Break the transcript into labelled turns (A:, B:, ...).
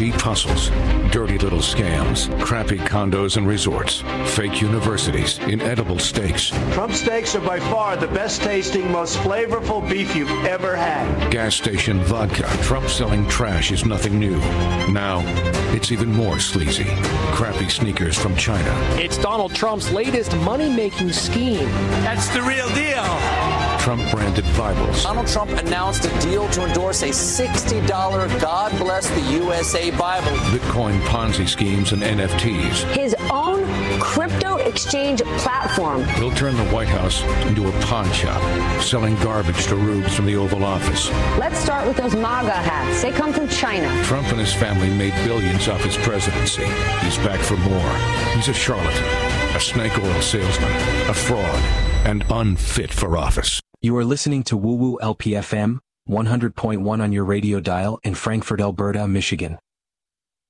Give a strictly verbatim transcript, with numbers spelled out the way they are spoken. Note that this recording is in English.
A: cheap hustles, dirty little scams, crappy condos and resorts, fake universities, inedible steaks.
B: Trump steaks are by far the best tasting, most flavorful beef you've ever had.
A: Gas station vodka. Trump selling trash is nothing new. Now, it's even more sleazy. Crappy sneakers from China.
C: It's Donald Trump's latest money-making scheme.
B: That's the real deal.
A: Trump-branded Bibles.
D: Donald Trump announced a deal to endorse a sixty dollars God Bless the U S A Bible.
A: Bitcoin Ponzi schemes and N F Ts.
E: His own crypto exchange platform.
A: He'll turn the White House into a pawn shop, selling garbage to rubes from the Oval Office.
E: Let's start with those MAGA hats. They come from China.
A: Trump and his family made billions off his presidency. He's back for more. He's a charlatan, a snake oil salesman, a fraud, and unfit for office.
F: You are listening to Woo Woo L P F M, one hundred point one on your radio dial in Frankfort, Alberta, Michigan.